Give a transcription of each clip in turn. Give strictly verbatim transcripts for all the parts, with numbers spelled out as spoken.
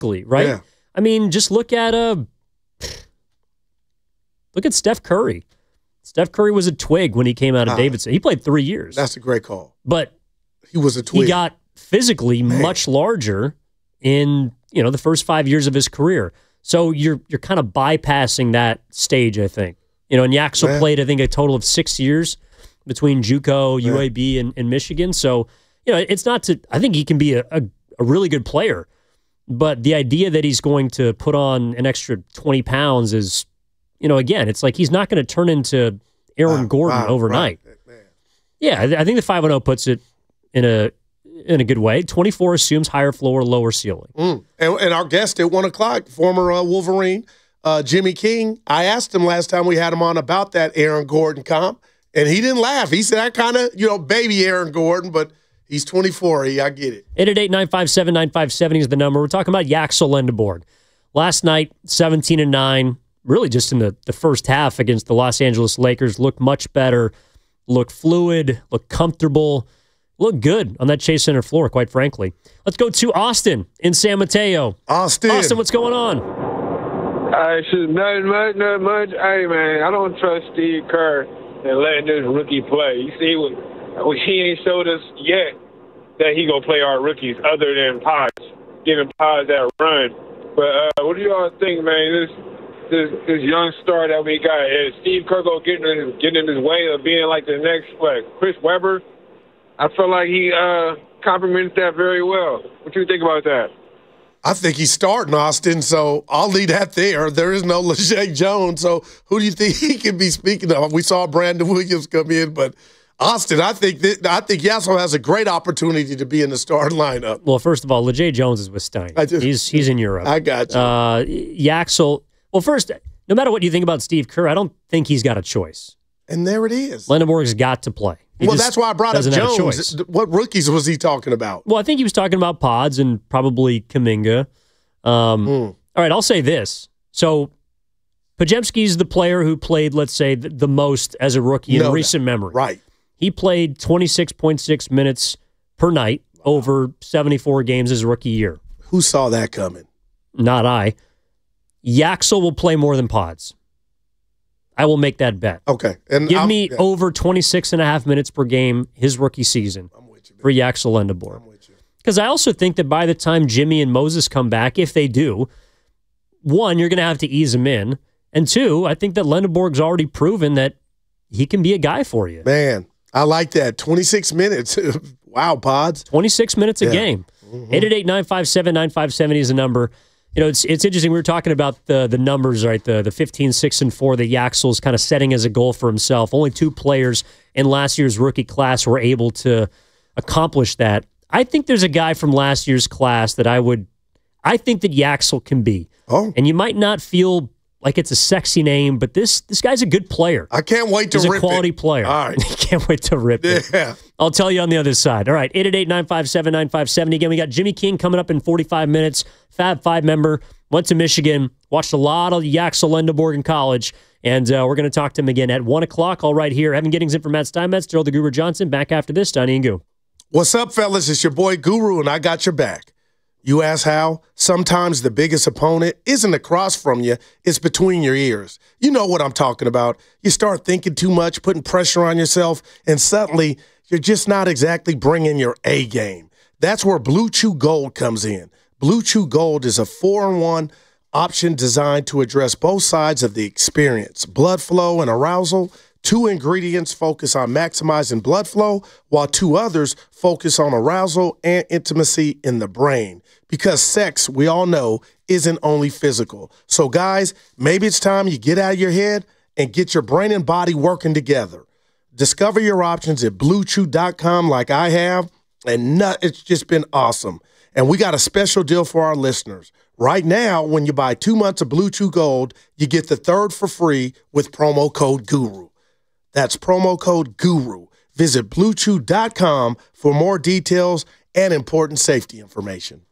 Exactly, right? Yeah. I mean, just look at uh, look at Steph Curry. Steph Curry was a twig when he came out of Ah, Davidson. He played three years. That's a great call. But he was a twig. He got physically Man. much larger in, you know, the first five years of his career. So you're you're kind of bypassing that stage, I think. You know, and Yaxel Man. played, I think, a total of six years between JUCO, U A B, and, and Michigan. So, you know, it's not to – I think he can be a, a, a really good player. But the idea that he's going to put on an extra twenty pounds is, you know, again, it's like he's not going to turn into Aaron Wow, Gordon wow, overnight. right. Yeah, I, I think the five and oh puts it in a in a good way. twenty-four assumes higher floor, lower ceiling. Mm. And, and our guest at one o'clock, former uh, Wolverine, uh, Jimmy King, I asked him last time we had him on about that Aaron Gordon comp, and he didn't laugh. He said, I kind of, you know, baby Aaron Gordon, but he's twenty-four. He, I get it. eight eight eight, nine five seven, nine five seven zero is the number. We're talking about Yaxel Lendeborg. Last night, seventeen and nine, really just in the, the first half against the Los Angeles Lakers, looked much better, looked fluid, looked comfortable, looked good on that Chase Center floor, quite frankly. Let's go to Austin in San Mateo. Austin. Austin, what's going on? I should nothing much, nothing much. Hey man, I don't trust Steve Kerr and letting this rookie play. You see, what he ain't showed us yet that he gonna play our rookies other than Pods, giving Pods that run. But uh, what do y'all think, man? This this this young star that we got, is Steve Kerr gonna get in his, getting in his way of being like the next what, Chris Webber? I feel like he uh, compliments that very well. What do you think about that? I think he's starting, Austin, so I'll leave that there. There is no LeJay Jones, so who do you think he could be speaking of? We saw Brandon Williams come in, but Austin, I think that, I think Yaxel has a great opportunity to be in the starting lineup. Well, first of all, LeJay Jones is with Stein. I just- he's he's in Europe. I got you. Uh, Yaxel, well, first, no matter what you think about Steve Kerr, I don't think he's got a choice. And there it is. Lendeborg's got to play. He well, just that's why I brought up doesn't have a choice. Jones. What rookies was he talking about? Well, I think he was talking about Pods and probably Kuminga. Um, Hmm. All right, I'll say this. So, Podziemski's the player who played, let's say, the, the most as a rookie in No recent doubt. memory. Right. He played twenty-six point six minutes per night over seventy-four games his rookie year. Who saw that coming? Not I. Yaxel will play more than Pods. I will make that bet. Okay. And Give I'm- me yeah, over twenty-six and a half minutes per game his rookie season I'm with you, man. for Yaxel Lendeborg. I'm with you. Because I also think that by the time Jimmy and Moses come back, if they do, one, you're going to have to ease them in. And two, I think that Lendeborg's already proven that he can be a guy for you. Man, I like that. twenty-six minutes. Wow, Pods. twenty-six minutes a Yeah. game. Mm-hmm. eight eight eight, nine five seven, nine five seven zero is the number. You know, it's it's interesting. We were talking about the the numbers, right? The the fifteen, six, and four that Yaxel's kind of setting as a goal for himself. Only two players in last year's rookie class were able to accomplish that. I think there's a guy from last year's class that I would, I think that Yaxel can be. Oh. And you might not feel like it's a sexy name, but this this guy's a good player. I can't wait to He's a rip quality it. player. All right. Can't wait to rip it. Yeah. I'll tell you on the other side. All right, eight eight eight, nine five seven, nine five seven zero. Again, we got Jimmy King coming up in forty-five minutes. Fab Five member, went to Michigan, watched a lot of Yaxel Lendeborg in college, and uh, we're going to talk to him again at one o'clock, all right here. Evan Giddings in for Matt Steinmetz, Daryl the Guru Johnson. Back after this, Donnie and Goo. What's up, fellas? It's your boy Guru, and I got your back. You ask how? Sometimes the biggest opponent isn't across from you, it's between your ears. You know what I'm talking about. You start thinking too much, putting pressure on yourself, and suddenly you're just not exactly bringing your A game. That's where Blue Chew Gold comes in. Blue Chew Gold is a four in one option designed to address both sides of the experience, blood flow and arousal. Two ingredients focus on maximizing blood flow, while two others focus on arousal and intimacy in the brain. Because sex, we all know, isn't only physical. So guys, maybe it's time you get out of your head and get your brain and body working together. Discover your options at blue chew dot com like I have, and nut, it's just been awesome. And we got a special deal for our listeners. Right now, when you buy two months of Blue Chew Gold, you get the third for free with promo code GURU. That's promo code GURU. Visit blue chew dot com for more details and important safety information.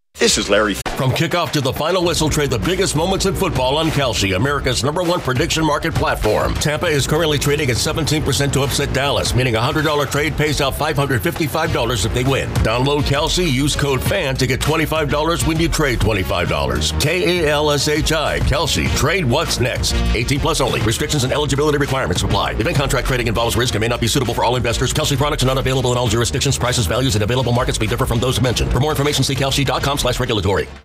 This is Larry. From kickoff to the final whistle, trade the biggest moments in football on Kalshi, America's number one prediction market platform. Tampa is currently trading at seventeen percent to upset Dallas, meaning a one hundred dollars trade pays out five hundred fifty-five dollars if they win. Download Kalshi, use code FAN to get twenty-five dollars when you trade twenty-five dollars. K A L S H I, Kalshi. Trade what's next. eighteen plus only. Restrictions and eligibility requirements apply. Event contract trading involves risk and may not be suitable for all investors. Kalshi products are not available in all jurisdictions. Prices, values, and available markets may differ from those mentioned. For more information, see Kalshi dot com slash regulatory.